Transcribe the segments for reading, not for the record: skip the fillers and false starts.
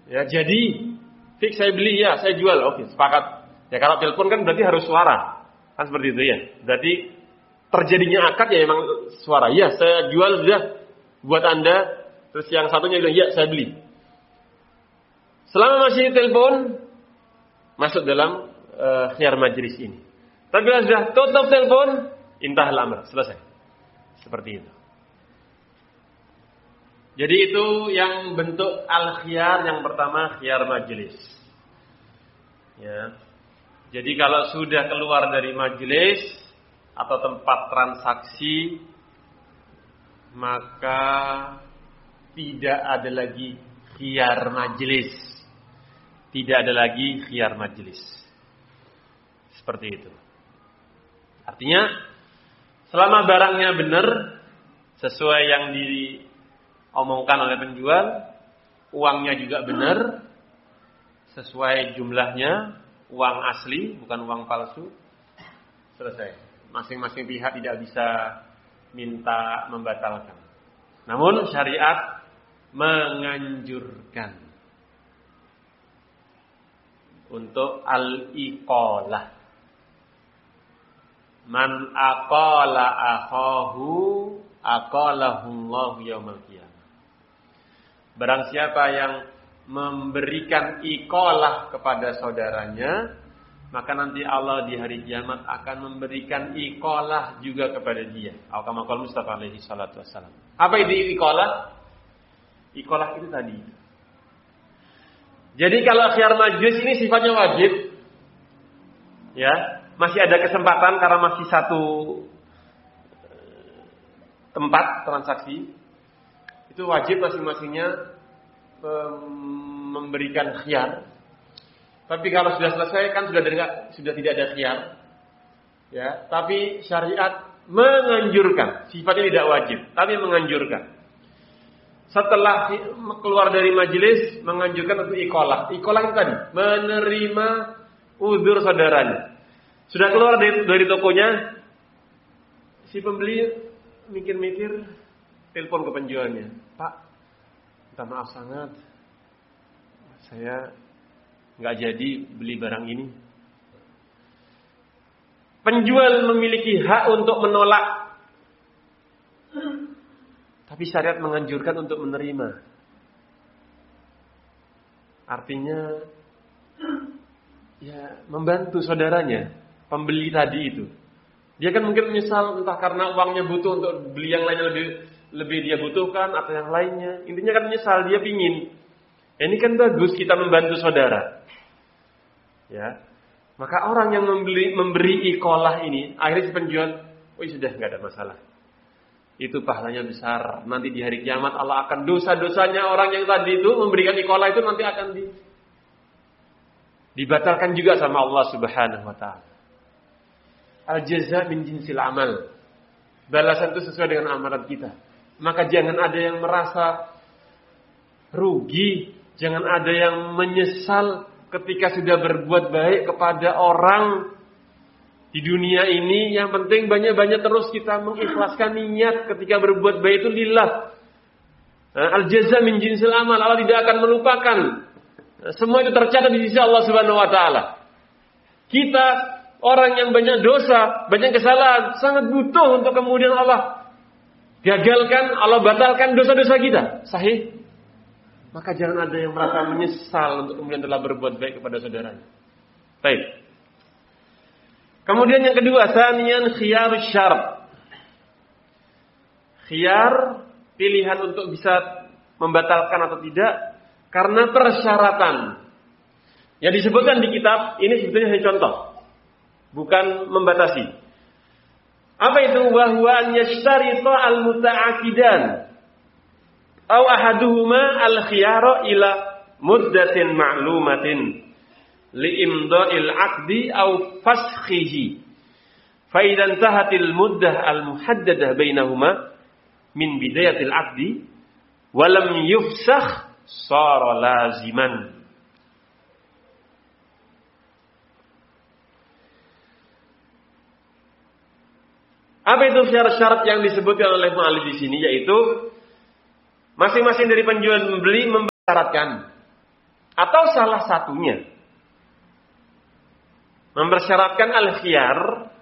Ya, jadi fix saya beli ya, saya jual. Oke, sepakat. Ya kalau telepon kan berarti harus suara. Kan seperti itu ya. Berarti terjadinya akad ya memang suara. Ya, saya jual sudah buat Anda. Terus yang satunya bilang, ya saya beli. Selama masih telepon, masuk dalam khiyar majlis ini. Tapi kalau sudah tutup telepon, intahal amr, selesai. Seperti itu. Jadi itu yang bentuk al-khiyar yang pertama, khiyar majlis. Ya. Jadi kalau sudah keluar dari majlis atau tempat transaksi, maka tidak ada lagi khiyar majlis. Tidak ada lagi khiyar majlis. Seperti itu. Artinya, selama barangnya benar, sesuai yang diomongkan oleh penjual, uangnya juga benar, sesuai jumlahnya, uang asli, bukan uang palsu, selesai. Masing-masing pihak tidak bisa minta membatalkan. Namun syariat menganjurkan untuk al-iqalah. Man aqala akhahu aqalahullahu yaumal qiyamah. Barang siapa yang memberikan iqalah kepada saudaranya, maka nanti Allah di hari kiamat akan memberikan iqalah juga kepada dia. Kama qala Mustafa alaihi salatu wassalam. Apa itu iqalah? Iqalah itu tadi. Jadi kalau khiyar majlis ini sifatnya wajib. Ya, masih ada kesempatan karena masih satu tempat transaksi. Itu wajib masing-masingnya memberikan khiyar. Tapi kalau sudah selesai kan sudah tidak ada khiyar. Ya, tapi syariat menganjurkan, sifatnya tidak wajib, tapi menganjurkan. Setelah keluar dari majelis, menganjurkan untuk iqalah. Iqalah itu tadi, menerima uzur saudaranya. Sudah keluar dari tokonya, si pembeli mikir-mikir, telepon ke penjualnya. Pak, minta maaf sangat, saya nggak jadi beli barang ini. Penjual memiliki hak untuk menolak. Tapi syariat menganjurkan untuk menerima. Artinya, ya membantu saudaranya, pembeli tadi itu. Dia kan mungkin menyesal entah karena uangnya butuh untuk beli yang lainnya lebih dia butuhkan atau yang lainnya. Intinya kan menyesal, dia pingin. Ya, ini kan bagus kita membantu saudara. Ya, maka orang yang memberi iqalah ini, akhirnya si penjual, oh sudah nggak ada masalah. Itu pahalanya besar. Nanti di hari kiamat Allah akan dosa-dosanya orang yang tadi itu memberikan iqalah itu nanti akan dibatalkan juga sama Allah Subhanahu wa taala. Al-jaza min jinsil amal. Balasan itu sesuai dengan amalan kita. Maka jangan ada yang merasa rugi, jangan ada yang menyesal ketika sudah berbuat baik kepada orang di dunia ini. Yang penting banyak-banyak terus kita mengikhlaskan niat ketika berbuat baik itu lillah. Al-jaza min jinsil amal. Allah tidak akan melupakan. Semua itu tercatat di sisi Allah Subhanahu wa taala. Kita orang yang banyak dosa, banyak kesalahan, sangat butuh untuk kemudian Allah gagalkan, Allah batalkan dosa-dosa kita. Sahih? Maka jangan ada yang merasa menyesal untuk kemudian telah berbuat baik kepada saudaranya. Baik. Kemudian yang kedua, saniyan khiyar syarat. Khiyar, pilihan untuk bisa membatalkan atau tidak karena persyaratan. Yang disebutkan di kitab ini sebetulnya hanya contoh, bukan membatasi. Apa itu? Wa huwa an yashtarita al-muta'aqidan aw ahaduhuma al-khiyara ila muddatin ma'lumatin li'imda'il 'aqdi aw faskhihi. Fa idza intahatil muddah al-muhaddadah bainahuma min bidayatil 'aqdi wa lam yufsakh sara laziman. Apa itu syarat-syarat yang disebutkan oleh mu'allif di sini? Yaitu masing-masing dari penjual membeli mempersyaratkan atau salah satunya mempersyaratkan al-khiyar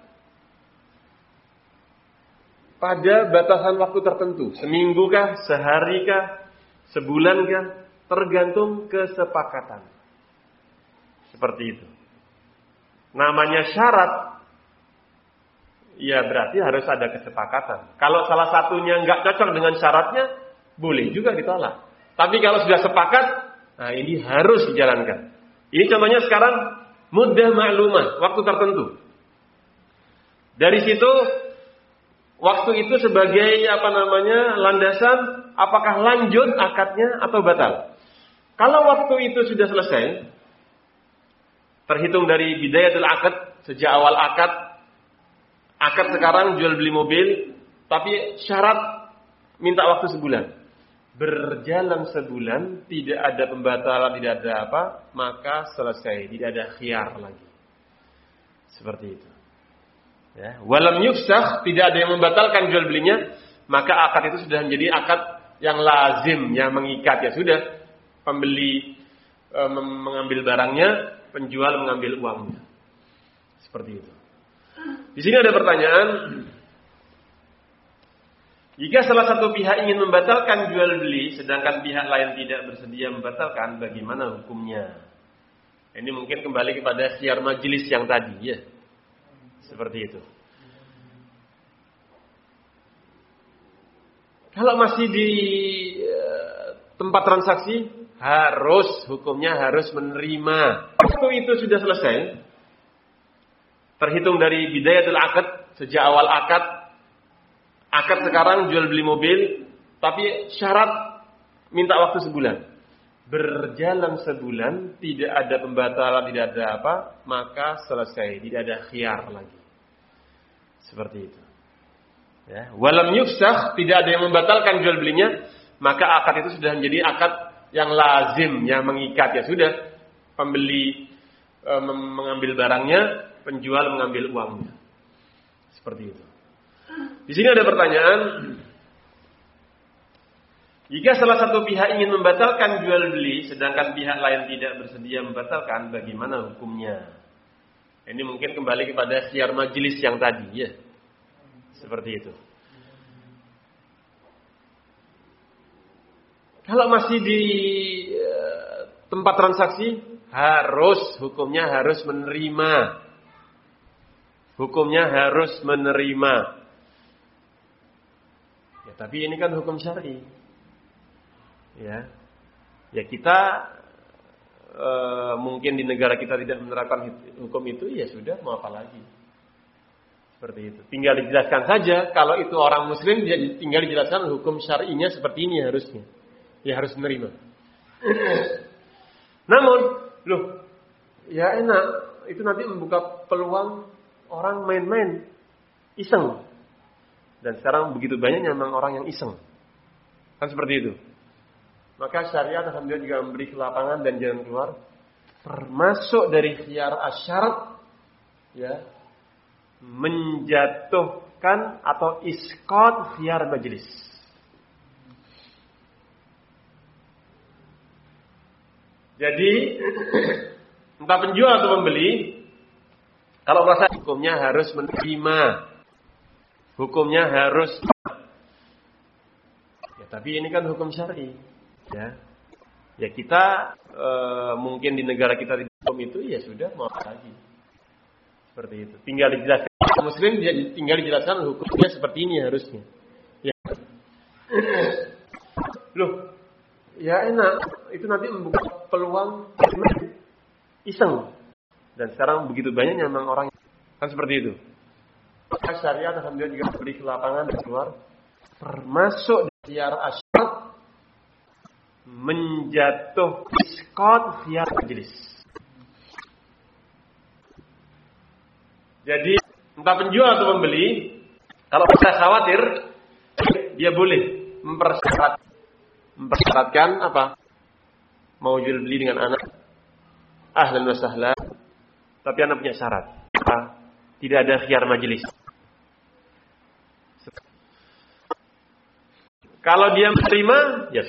pada batasan waktu tertentu, seminggu kah, sehari kah, sebulan kah, tergantung kesepakatan. Seperti itu. Namanya syarat, ya berarti harus ada kesepakatan. Kalau salah satunya nggak cocok dengan syaratnya, boleh juga ditolak. Tapi kalau sudah sepakat, nah ini harus dijalankan. Ini contohnya sekarang muddah maklumah, waktu tertentu. Dari situ, waktu itu sebagai landasan, apakah lanjut akadnya atau batal. Kalau waktu itu sudah selesai, terhitung dari bidayatul akad, sejak awal akad sekarang jual beli mobil, tapi syarat minta waktu sebulan. Berjalan sebulan, tidak ada pembatalan, tidak ada apa, maka selesai, tidak ada khiyar lagi. Seperti itu. Ya. Walam yufsakh, tidak ada yang membatalkan jual belinya, maka akad itu sudah menjadi akad yang lazim, yang mengikat. Ya sudah, pembeli mengambil barangnya, penjual mengambil uangnya. Seperti itu. Di sini ada pertanyaan. Jika salah satu pihak ingin membatalkan jual beli, sedangkan pihak lain tidak bersedia membatalkan, bagaimana hukumnya? Ini mungkin kembali kepada khiyar majelis yang tadi, ya. Seperti itu. Kalau masih di tempat transaksi, hukumnya harus menerima. Waktu itu sudah selesai, terhitung dari bidayatul akad, sejak awal akad sekarang jual beli mobil, tapi syarat minta waktu sebulan. Berjalan sebulan, tidak ada pembatalan, tidak ada apa, maka selesai, tidak ada khiyar lagi. Seperti itu. Ya. Walam yufsakh, tidak ada yang membatalkan jual belinya, maka akad itu sudah menjadi akad yang lazim, yang mengikat. Ya sudah, pembeli mengambil barangnya, penjual mengambil uangnya. Seperti itu. Di sini ada pertanyaan. Jika salah satu pihak ingin membatalkan jual beli, sedangkan pihak lain tidak bersedia membatalkan, bagaimana hukumnya? Ini mungkin kembali kepada khiyar majelis yang tadi, ya. Seperti itu. Kalau masih di tempat transaksi, hukumnya harus menerima. Hukumnya harus menerima. Ya, tapi ini kan hukum syar'i. Ya kita mungkin di negara kita tidak menerapkan hukum itu, ya sudah, mau apa lagi? Seperti itu. Tinggal dijelaskan saja, kalau itu orang muslim, tinggal dijelaskan hukum syar'inya seperti ini harusnya. Ya harus menerima. Namun, ya enak, itu nanti membuka peluang orang main-main, iseng. Dan sekarang begitu banyak memang orang yang iseng. Kan seperti itu. Maka syariat alhamdulillah juga memberi kelapangan dan jalan keluar. Termasuk dari khiyar asyarat, ya, menjatuhkan atau isqat khiyar majelis. Jadi entah penjual atau pembeli, kalau merasa hukumnya harus menerima, hukumnya harus, ya, tapi ini kan hukum syar'i. Ya kita mungkin di negara kita tidak hukum itu, ya sudah, mau apa lagi? Seperti itu. Tinggal dijelaskan muslim, tinggal dijelaskan hukumnya seperti ini harusnya. Ya. Ya enak, itu nanti membuka peluang iseng. Dan sekarang begitu banyak memang orang kan seperti itu. Maka syariat alhamdulillah juga memberi kelapangan dan keluar. Termasuk dari khiyar asyarat, menjatuh isqat khiyar majelis. Jadi entah penjual atau pembeli, kalau saya khawatir, dia boleh mempersyaratkan apa? Mau jual beli dengan anak, ahlan wa sahlan, tapi anak punya syarat, tidak ada khiyar majelis. Kalau dia menerima, ya